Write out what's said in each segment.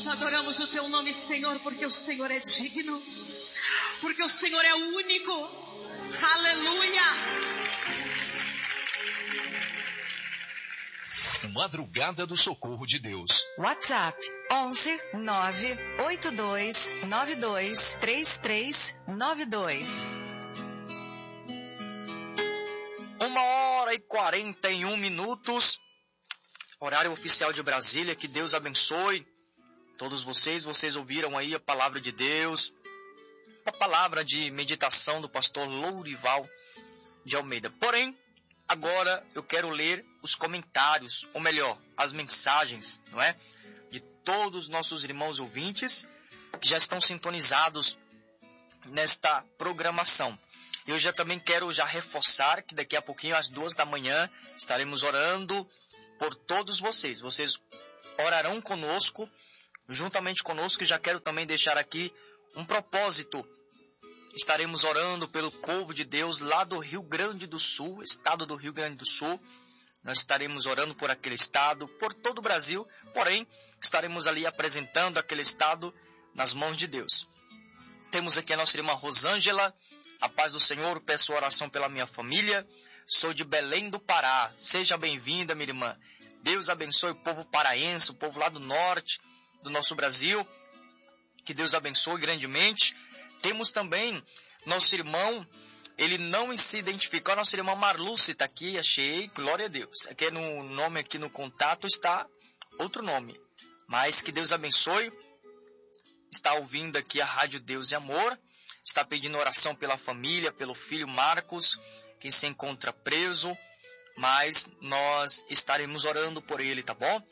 Adoramos o teu nome, Senhor, porque o Senhor é digno, porque o Senhor é único. Aleluia! Madrugada do Socorro de Deus. WhatsApp 11 982 92 3392. 1h41, horário oficial de Brasília. Que Deus abençoe todos vocês. Vocês ouviram aí a palavra de Deus, a palavra de meditação do pastor Lourival de Almeida. Porém, agora eu quero ler os comentários, ou melhor, as mensagens, não é? De todos os nossos irmãos ouvintes que já estão sintonizados nesta programação. Eu já também quero reforçar que daqui a pouquinho, às 2h, estaremos orando por todos vocês. Vocês orarão conosco, juntamente conosco, e já quero também deixar aqui um propósito. Estaremos orando pelo povo de Deus lá do Rio Grande do Sul, estado do Rio Grande do Sul. Nós estaremos orando por aquele estado, por todo o Brasil, porém, estaremos ali apresentando aquele estado nas mãos de Deus. Temos aqui a nossa irmã Rosângela. A paz do Senhor, peço oração pela minha família. Sou de Belém do Pará. Seja bem-vinda, minha irmã. Deus abençoe o povo paraense, o povo lá do norte do nosso Brasil. Que Deus abençoe grandemente. Temos também nosso irmão, ele não se identificou, nossa irmã Marluce está aqui, achei, glória a Deus. Aqui no nome, aqui no contato está outro nome. Mas que Deus abençoe. Está ouvindo aqui a Rádio Deus e Amor. Está pedindo oração pela família, pelo filho Marcos, que se encontra preso. Mas nós estaremos orando por ele, tá bom?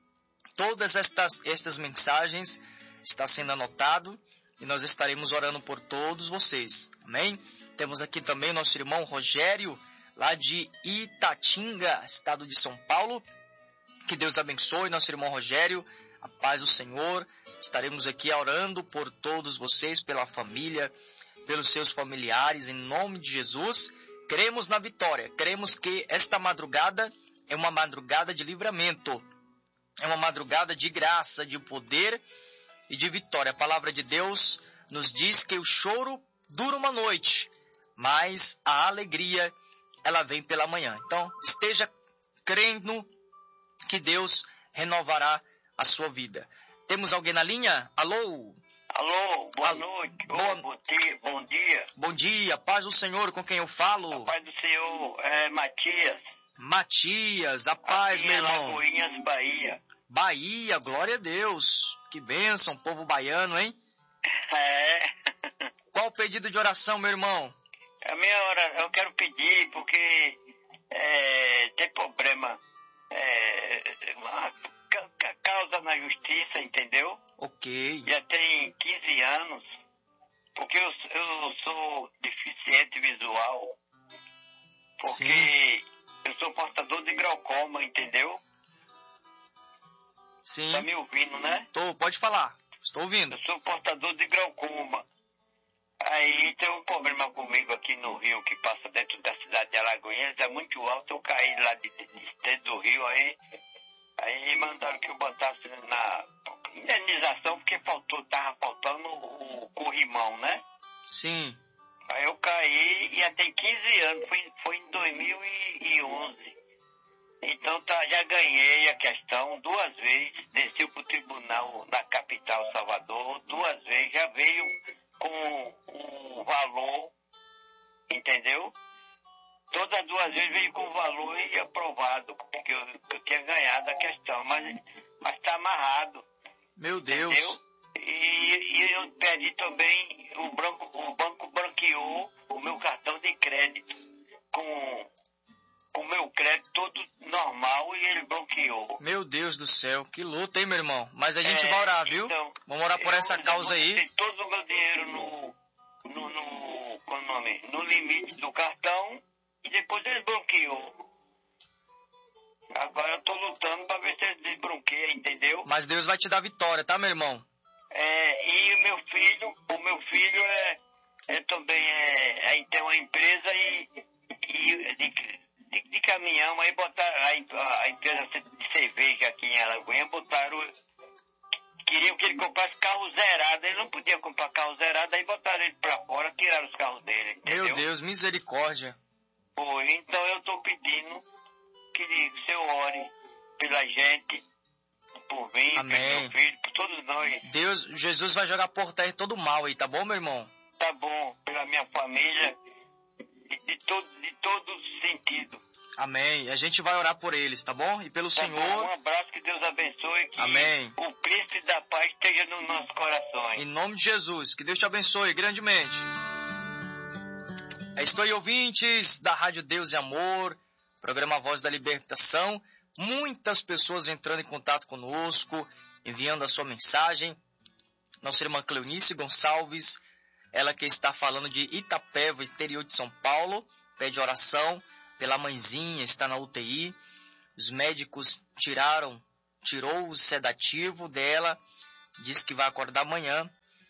Todas estas mensagens estão sendo anotadas e nós estaremos orando por todos vocês. Amém? Temos aqui também o nosso irmão Rogério, lá de Itatinga, estado de São Paulo. Que Deus abençoe nosso irmão Rogério. A paz do Senhor. Estaremos aqui orando por todos vocês, pela família, pelos seus familiares, em nome de Jesus. Cremos na vitória. Cremos que esta madrugada é uma madrugada de livramento. É uma madrugada de graça, de poder e de vitória. A palavra de Deus nos diz que o choro dura uma noite, mas a alegria, ela vem pela manhã. Então, esteja crendo que Deus renovará a sua vida. Temos alguém na linha? Alô? Alô, boa noite. Bom dia. Bom dia, paz do Senhor, com quem eu falo? A paz do Senhor, Matias. Matias, a paz, aqui meu irmão. Lagoinhas, Bahia. Bahia, glória a Deus. Que bênção, povo baiano, hein? Qual o pedido de oração, meu irmão? Eu quero pedir porque tem problema, causa na justiça, entendeu? Ok. Já tem 15 anos, porque eu sou deficiente visual, porque Sim. eu sou portador de glaucoma, entendeu? Sim. Tá me ouvindo, né? Pode falar, estou ouvindo. Eu sou portador de glaucoma. Aí tem um problema comigo aqui no Rio, que passa dentro da cidade de Alagoinhas, é muito alto, eu caí lá dentro do Rio, aí mandaram que eu botasse na indenização, porque tava faltando o corrimão, né? Sim. Aí eu caí e já tem 15 anos, foi em 2011. Então já ganhei a questão 2 vezes, desci pro tribunal da capital Salvador 2 vezes, já veio com o valor, entendeu? Todas as 2 vezes veio com o valor e aprovado, porque eu tinha ganhado a questão, mas está amarrado. Meu Deus. Entendeu? E eu pedi também, o banco branqueou o meu cartão de crédito com o meu crédito todo normal e ele bloqueou. Meu Deus do céu, que luta, hein, meu irmão? Mas a gente vai orar, viu? Então, vamos orar por essa causa aí. Tem todo o meu dinheiro no limite do cartão e depois ele bloqueou. Agora eu tô lutando para ver se ele desbloqueia, entendeu? Mas Deus vai te dar vitória, tá, meu irmão? E o meu filho também tem uma empresa de caminhão, aí botaram a empresa de cerveja aqui em Alagoinha, botaram queriam que ele comprasse carro zerado. Ele não podia comprar carro zerado, aí botaram ele pra fora, tiraram os carros dele, entendeu? Meu Deus, misericórdia. Foi, então eu tô pedindo que o Senhor ore pela gente, por mim, Amém. pelo meu filho, por todos nós. Deus, Jesus vai jogar por terra todo o mal aí, tá bom, meu irmão? Tá bom, pela minha família, de todo sentido. Amém. A gente vai orar por eles, tá bom? E pelo Tá Senhor. bom? Um abraço, que Deus abençoe, que Amém. o príncipe da paz esteja nos nossos corações. Em nome de Jesus, que Deus te abençoe grandemente. Estou aí, ouvintes da Rádio Deus e Amor, programa Voz da Libertação. Muitas pessoas entrando em contato conosco, enviando a sua mensagem. Nossa irmã Cleonice Gonçalves, ela que está falando de Itapeva, interior de São Paulo, pede oração pela mãezinha, está na UTI. Os médicos tirou o sedativo dela, diz que vai acordar amanhã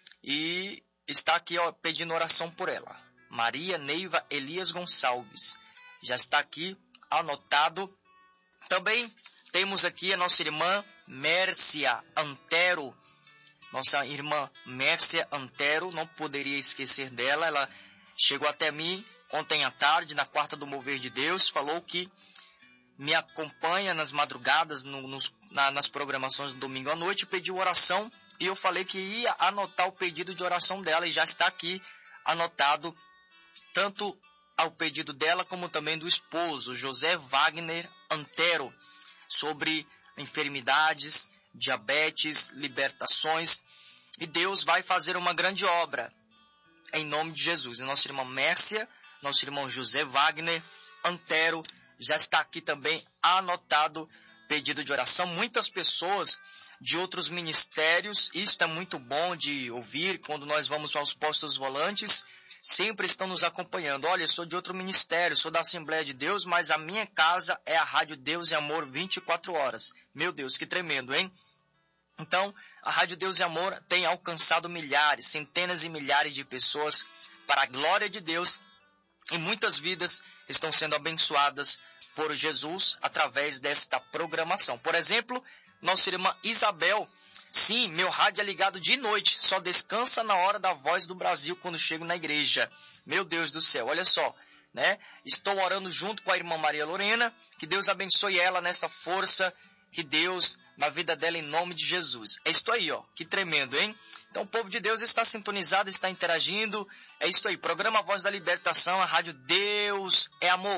e está aqui pedindo oração por ela. Maria Neiva Elias Gonçalves, já está aqui anotado. Também temos aqui a nossa irmã Mércia Antero. Nossa irmã Mércia Antero, não poderia esquecer dela. Ela chegou até mim ontem à tarde, na quarta do Mover de Deus, falou que me acompanha nas madrugadas, nas programações do domingo à noite, pediu oração e eu falei que ia anotar o pedido de oração dela e já está aqui anotado, tanto ao pedido dela como também do esposo, José Wagner Antero, sobre enfermidades, diabetes, libertações, e Deus vai fazer uma grande obra em nome de Jesus. E nossa irmã Mércia, nosso irmão José Wagner Antero, já está aqui também anotado pedido de oração. Muitas pessoas de outros ministérios, isso é muito bom de ouvir quando nós vamos aos postos volantes, sempre estão nos acompanhando. Olha, eu sou de outro ministério, sou da Assembleia de Deus, mas a minha casa é a Rádio Deus e Amor 24 horas. Meu Deus, que tremendo, hein? Então, a Rádio Deus e Amor tem alcançado milhares, centenas e milhares de pessoas para a glória de Deus, e muitas vidas estão sendo abençoadas por Jesus através desta programação. Por exemplo, nossa irmã Isabel, sim, meu rádio é ligado de noite, só descansa na hora da Voz do Brasil quando chego na igreja. Meu Deus do céu, olha só, né? Estou orando junto com a irmã Maria Lorena, que Deus abençoe ela nessa força, que Deus, na vida dela, em nome de Jesus. É isso aí, ó, que tremendo, hein? Então o povo de Deus está sintonizado, está interagindo. É isso aí, programa Voz da Libertação, a Rádio Deus é Amor,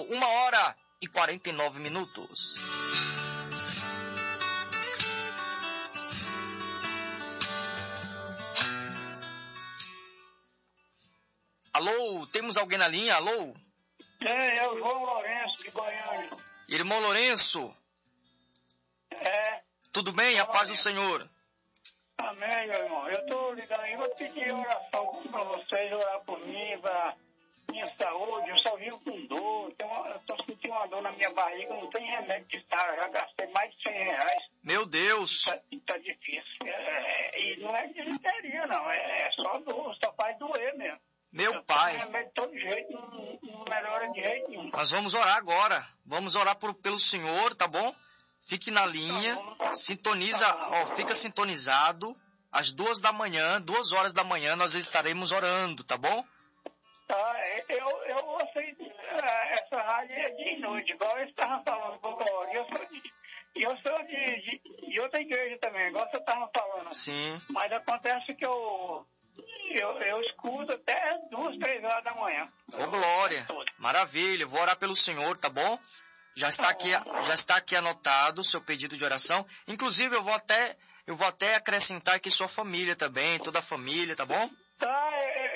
1h49. Alô, temos alguém na linha? Alô? É o João Lourenço, de Goiânia. Irmão Lourenço? É. Tudo bem? A paz do Senhor. Amém, meu irmão. Eu estou ligando aí, vou pedir oração para vocês, orar por mim, para minha saúde. Eu só vivo com dor, eu estou sentindo uma dor na minha barriga, não tem remédio de estar, já gastei mais de R$100. Meu Deus! Tá difícil. E não é disenteria, não, é só dor, só faz doer mesmo. Meu pai. Eu remédio de todo jeito, não melhora de jeito nenhum. Nós vamos orar agora. Vamos orar pelo Senhor, tá bom? Fique na linha, sintoniza, ó, fica sintonizado. Às 2 horas da manhã, nós estaremos orando, tá bom? Tá, eu ouço essa rádio é de noite, igual eu estava falando pouco hora. Eu sou de outra igreja também, igual você estava falando. Sim. Mas acontece que eu escuto até 2, 3 horas da manhã. Ô, glória! Maravilha, eu vou orar pelo Senhor, tá bom? Já está aqui anotado o seu pedido de oração. Inclusive, eu vou até acrescentar aqui sua família também, toda a família, tá bom? Tá,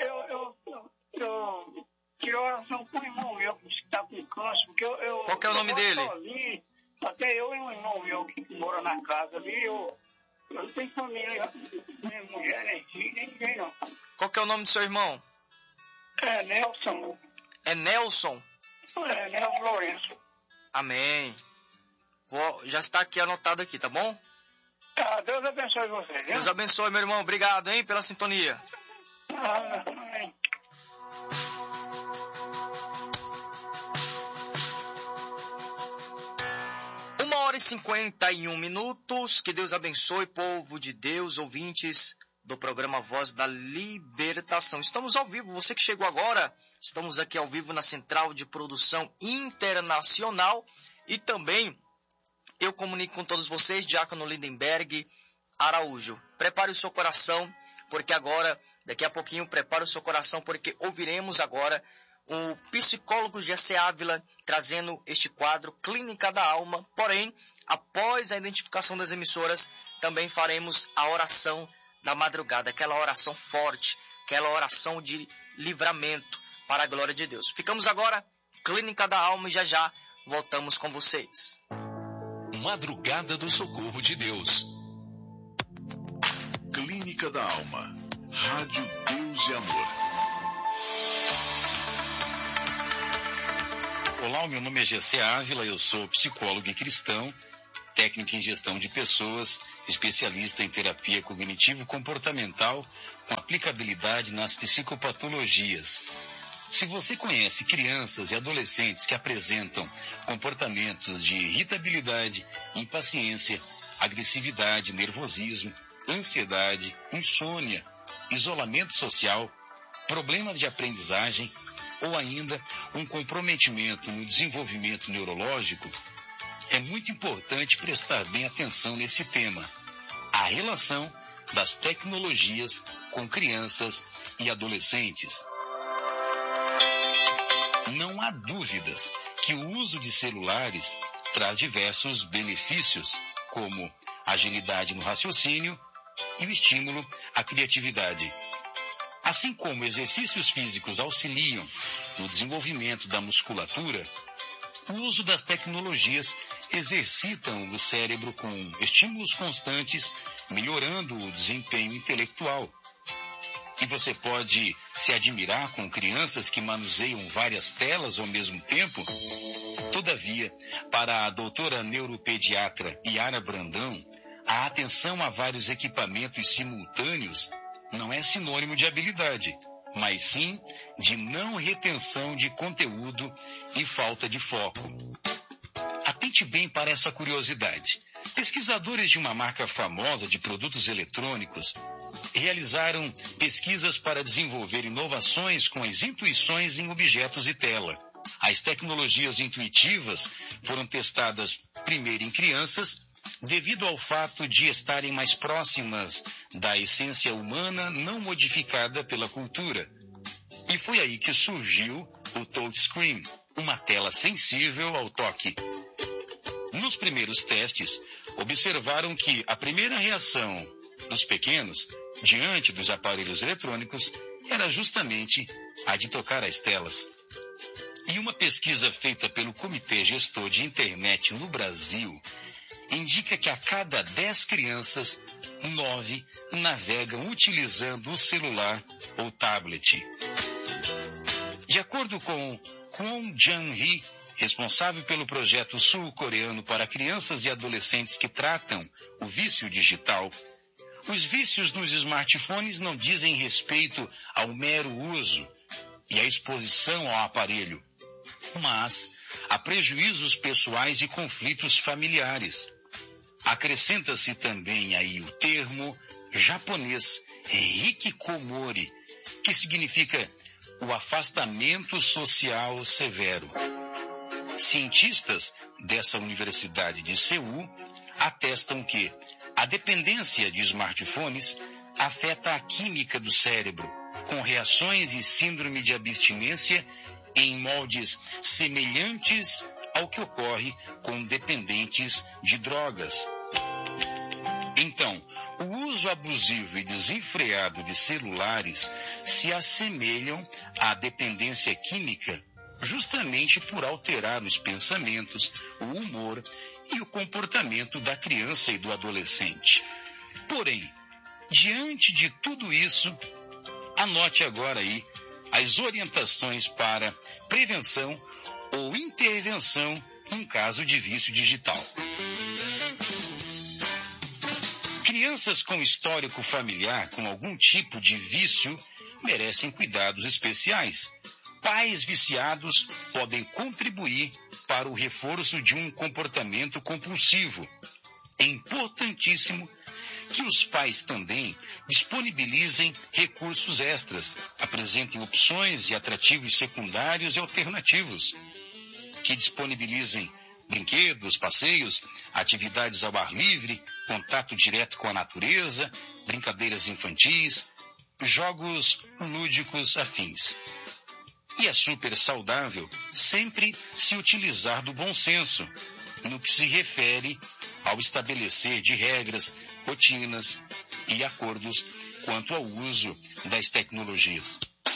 eu tirei oração com um irmão meu que está com câncer, porque Qual que é o nome dele? Sozinho, até eu e um irmão meu que mora na casa ali, eu não tenho família, nem mulher, nem filho, nem ninguém não. Qual que é o nome do seu irmão? É Nelson. É Nelson? É Nelson Lourenço. Amém. Já está aqui anotado aqui, tá bom? Tá, Deus abençoe você, viu? Deus abençoe, meu irmão. Obrigado, hein, pela sintonia. Amém. 6h51. Que Deus abençoe, povo de Deus, ouvintes do programa Voz da Libertação. Estamos ao vivo, você que chegou agora, estamos aqui ao vivo na Central de Produção Internacional e também eu comunico com todos vocês, Diácono Lindenberg Araújo. Prepare o seu coração, porque agora, daqui a pouquinho, prepare o seu coração, porque ouviremos agora o psicólogo Jessé Ávila trazendo este quadro Clínica da Alma. Porém, após a identificação das emissoras, também faremos a oração da madrugada, aquela oração forte, aquela oração de livramento para a glória de Deus. Ficamos agora, Clínica da Alma, e já voltamos com vocês. Madrugada do Socorro de Deus. Clínica da Alma. Rádio Deus e Amor. Olá, o meu nome é Jessé Ávila, eu sou psicólogo e cristão, técnico em gestão de pessoas, especialista em terapia cognitivo-comportamental com aplicabilidade nas psicopatologias. Se você conhece crianças e adolescentes que apresentam comportamentos de irritabilidade, impaciência, agressividade, nervosismo, ansiedade, insônia, isolamento social, problemas de aprendizagem ou ainda um comprometimento no desenvolvimento neurológico, é muito importante prestar bem atenção nesse tema, a relação das tecnologias com crianças e adolescentes. Não há dúvidas que o uso de celulares traz diversos benefícios, como agilidade no raciocínio e o estímulo à criatividade. Assim como exercícios físicos auxiliam no desenvolvimento da musculatura, o uso das tecnologias exercitam o cérebro com estímulos constantes, melhorando o desempenho intelectual. E você pode se admirar com crianças que manuseiam várias telas ao mesmo tempo. Todavia, para a doutora neuropediatra Yara Brandão, a atenção a vários equipamentos simultâneos não é sinônimo de habilidade, mas sim de não retenção de conteúdo e falta de foco. Atente bem para essa curiosidade. Pesquisadores de uma marca famosa de produtos eletrônicos realizaram pesquisas para desenvolver inovações com as intuições em objetos e tela. As tecnologias intuitivas foram testadas primeiro em crianças, devido ao fato de estarem mais próximas da essência humana não modificada pela cultura. E foi aí que surgiu o touchscreen, uma tela sensível ao toque. Nos primeiros testes, observaram que a primeira reação dos pequenos diante dos aparelhos eletrônicos era justamente a de tocar as telas. E uma pesquisa feita pelo Comitê Gestor de Internet no Brasil indica que a cada 10 crianças, 9 navegam utilizando o celular ou tablet. De acordo com Kwon Jang-hee, responsável pelo projeto sul-coreano para crianças e adolescentes que tratam o vício digital, os vícios nos smartphones não dizem respeito ao mero uso e à exposição ao aparelho, mas a prejuízos pessoais e conflitos familiares. Acrescenta-se também aí o termo japonês hikikomori, que significa o afastamento social severo. Cientistas dessa Universidade de Seul atestam que a dependência de smartphones afeta a química do cérebro, com reações e síndrome de abstinência em moldes semelhantes ao que ocorre com dependentes de drogas. Então, o uso abusivo e desenfreado de celulares se assemelham à dependência química, justamente por alterar os pensamentos, o humor e o comportamento da criança e do adolescente. Porém, diante de tudo isso, anote agora aí as orientações para prevenção ou intervenção em caso de vício digital. Crianças com histórico familiar com algum tipo de vício merecem cuidados especiais, Pais viciados podem contribuir para o reforço de um comportamento compulsivo. É importantíssimo que os pais também disponibilizem recursos extras, apresentem opções e atrativos secundários e alternativos, que disponibilizem brinquedos, passeios, atividades ao ar livre, contato direto com a natureza, brincadeiras infantis, jogos lúdicos afins. E é super saudável sempre se utilizar do bom senso no que se refere ao estabelecer de regras, rotinas e acordos quanto ao uso das tecnologias.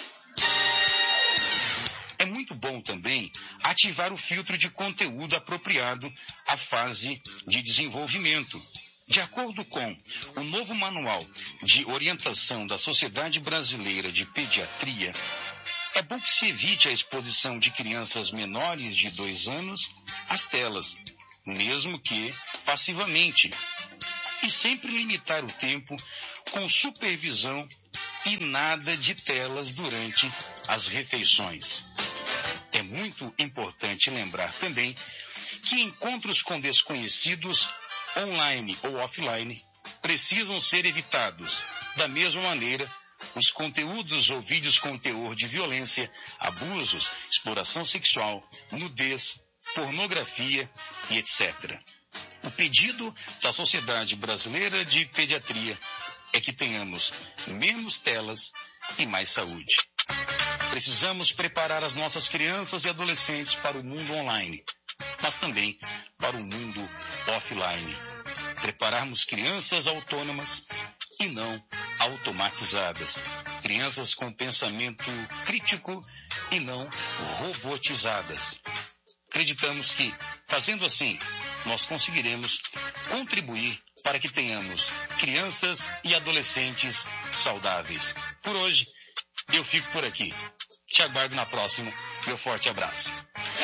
É muito bom também ativar o filtro de conteúdo apropriado à fase de desenvolvimento. De acordo com o novo Manual de Orientação da Sociedade Brasileira de Pediatria, é bom que se evite a exposição de crianças menores de 2 anos às telas, mesmo que passivamente, e sempre limitar o tempo com supervisão e nada de telas durante as refeições. É muito importante lembrar também que encontros com desconhecidos, online ou offline, precisam ser evitados. Da mesma maneira, os conteúdos ou vídeos com teor de violência, abusos, exploração sexual, nudez, pornografia e etc. O pedido da Sociedade Brasileira de Pediatria é que tenhamos menos telas e mais saúde. Precisamos preparar as nossas crianças e adolescentes para o mundo online, mas também para o mundo offline. Prepararmos crianças autônomas e não automatizadas. Crianças com pensamento crítico e não robotizadas. Acreditamos que, fazendo assim, nós conseguiremos contribuir para que tenhamos crianças e adolescentes saudáveis. Por hoje, eu fico por aqui. Te aguardo na próxima. Meu forte abraço.